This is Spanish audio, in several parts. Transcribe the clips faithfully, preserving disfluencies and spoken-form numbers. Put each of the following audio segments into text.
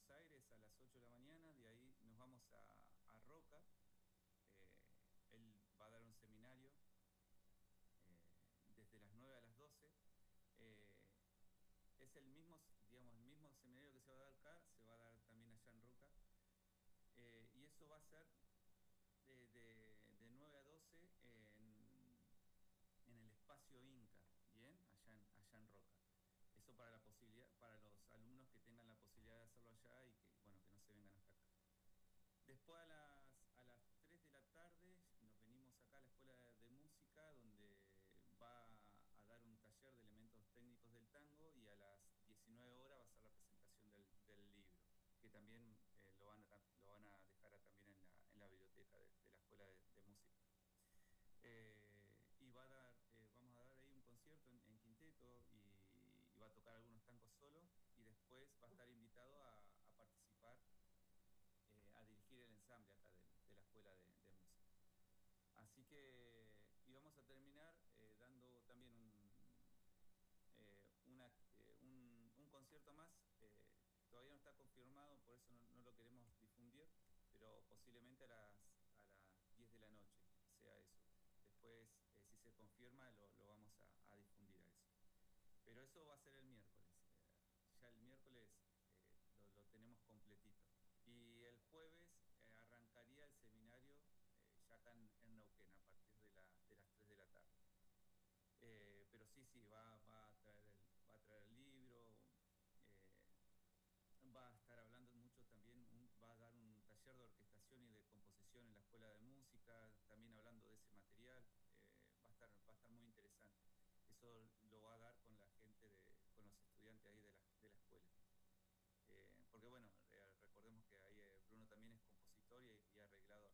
Buenos Aires a las ocho de la mañana, de ahí nos vamos a, a Roca. Eh, él va a dar un seminario eh, desde las nueve a las doce. Eh, es el mismo, digamos, el mismo seminario que se va a dar acá, se va a dar también allá en Roca. Eh, y eso va a ser de, de, de nueve a doce en, en el espacio Inca, ¿bien? Allá en, allá en Roca. Eso para la posibilidad, para los alumnos que tengan la posibilidad de hacerlo allá y que, bueno, que no se vengan hasta acá. Después a las, a las tres de la tarde nos venimos acá a la Escuela de, de Música, donde va a dar un taller de elementos técnicos del tango, y a las diecinueve horas va a ser la presentación del, del libro, que también eh, lo, van a, lo van a dejar a, también en la, en la biblioteca de, de la Escuela de, de Música. Eh, y va a dar, eh, vamos a dar ahí un concierto en, en quinteto, y, y va a tocar algunos tangos solos, y después va a estar invitado a, a participar, eh, a dirigir el ensamble acá de, de la Escuela de, de Música. Así que íbamos a terminar eh, dando también un, eh, una, eh, un, un concierto más. Eh, todavía no está confirmado, por eso no, no lo queremos difundir, pero posiblemente a las, a las diez de la noche sea eso. Después, eh, si se confirma, lo, lo vamos a, a difundir a eso. Pero eso va a ser el miércoles. Eh, ya el miércoles eh, lo, lo tenemos completito. Y el jueves eh, arrancaría el seminario eh, ya acá en, en Neuquén, a partir de, la, de las tres de la tarde. Eh, pero sí, sí, va, va, a traer el, va a traer el libro, eh, va a estar hablando mucho también, un, va a dar un taller de orquestación y de composición en la Escuela de Música, también hablando de ese material. Eh, va, a estar, va a estar muy interesante. Eso lo va a dar con la gente, de, con los estudiantes ahí de la, de la escuela. Eh, porque bueno, eh, recordemos que ahí eh, Bruno también es compositor y, y arreglador.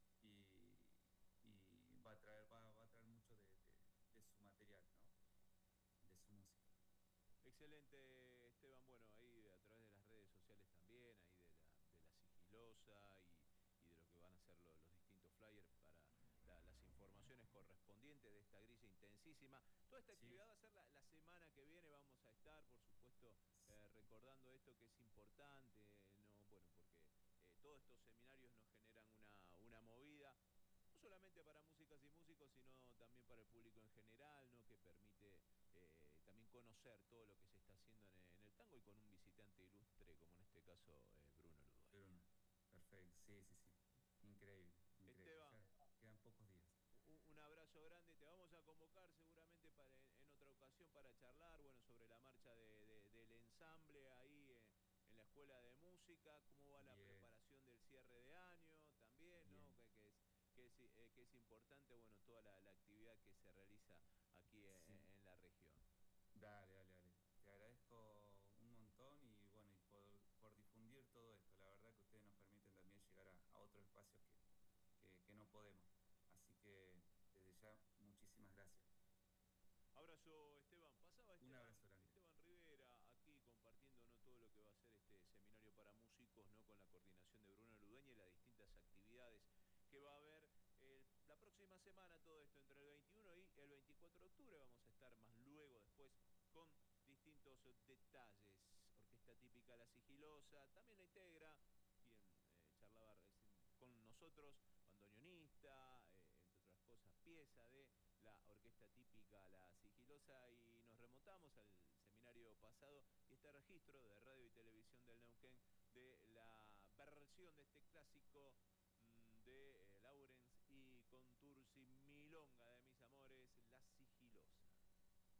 Y, y, va a traer, va, va a traer mucho de, de, de su material, ¿no? De su música. Excelente, Esteban. Bueno, ahí a través de las redes sociales también, ahí de la, de la sigilosa y, y de lo que van a ser lo- los distintos flyers para la- las informaciones correspondientes de esta grilla intensísima. Toda esta Sí, actividad va a ser la, la semana que viene. Vamos a estar, por supuesto, eh, recordando esto que es importante, ¿no? Bueno, porque eh, todos estos seminarios nos generan una, una movida no solamente para músicas y músicos, sino también para el público en general, ¿no? Que permite eh, también conocer todo lo que se está haciendo en el, en el tango y con un visitante ilustre, como en este caso eh, Bruno Ludueña. Bruno. Perfecto, sí, sí, sí. Increíble, increíble. Esteban, Ya quedan pocos días. un, un abrazo grande. Te vamos a convocar seguramente para, en, en otra ocasión para charlar, bueno, sobre la marcha de, de, del ensamble ahí eh, en la Escuela de Música, cómo va la Bien, preparación del cierre de año también, ¿no? bien. Que, que es, que, es, eh, que es importante, bueno, toda la, la actividad que se realiza aquí Sí. eh, en la región. Dale, dale, dale. Te agradezco un montón, y bueno, y por, por difundir todo esto. La verdad que ustedes nos permiten también llegar a, a otros espacios que, que, que no podemos. Así que desde ya, muchísimas gracias. Abrazo, Esteban. Pasaba Un Esteban, abrazo grande. Esteban Rivera aquí compartiendo, ¿no? Todo lo que va a ser este seminario para músicos, ¿no? Con la coordinación de Bruno Ludueña y las distintas actividades que va a haber eh, la próxima semana. Todo esto entre el veintiuno y el veinticuatro de octubre. Vamos a estar más luego después con distintos detalles. Orquesta típica La Sigilosa también la integra quien eh, charlaba recién con nosotros, bandoneonista, eh, entre otras cosas, pieza de la orquesta típica La Sigilosa, y nos remontamos al seminario pasado y este registro de radio y televisión del Neuquén de la versión de este clásico mmm, de eh,